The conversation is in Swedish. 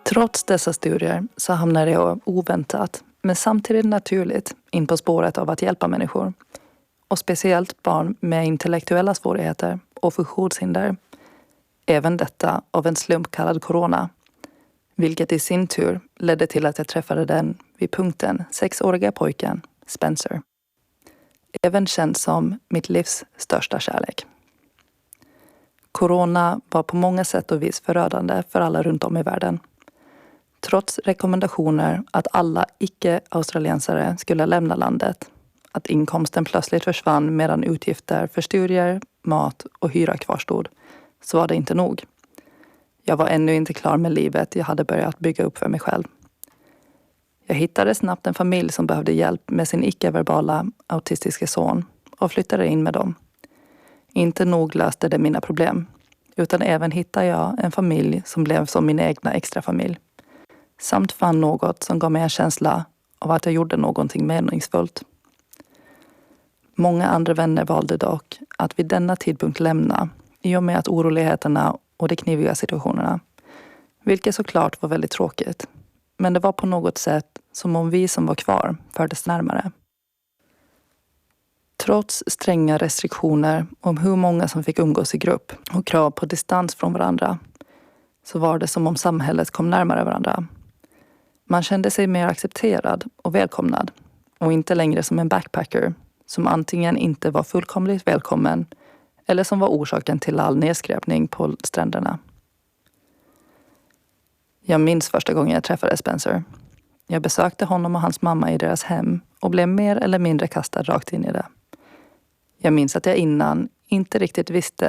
Trots dessa studier så hamnade jag oväntat, men samtidigt naturligt, in på spåret av att hjälpa människor. Och speciellt barn med intellektuella svårigheter och funktionshinder. Även detta av en slump kallad corona. Vilket i sin tur ledde till att jag träffade den vid punkten 6-åriga pojken Spencer. Även känd som mitt livs största kärlek. Corona var på många sätt och vis förödande för alla runt om i världen. Trots rekommendationer att alla icke-australiensare skulle lämna landet, att inkomsten plötsligt försvann medan utgifter för studier, mat och hyra kvarstod, så var det inte nog. Jag var ännu inte klar med livet jag hade börjat bygga upp för mig själv. Jag hittade snabbt en familj som behövde hjälp med sin icke-verbala autistiska son och flyttade in med dem. Inte nog löste det mina problem, utan även hittade jag en familj som blev som min egna extra familj. Samt fann något som gav mig en känsla av att jag gjorde någonting meningsfullt. Många andra vänner valde dock att vid denna tidpunkt lämna i och med att oroligheterna och de kniviga situationerna. Vilket såklart var väldigt tråkigt. Men det var på något sätt som om vi som var kvar fördes närmare. Trots stränga restriktioner om hur många som fick umgås i grupp och krav på distans från varandra, så var det som om samhället kom närmare varandra. Man kände sig mer accepterad och välkomnad och inte längre som en backpacker som antingen inte var fullkomligt välkommen eller som var orsaken till all nedskräpning på stränderna. Jag minns första gången jag träffade Spencer. Jag besökte honom och hans mamma i deras hem och blev mer eller mindre kastad rakt in i det. Jag minns att jag innan inte riktigt visste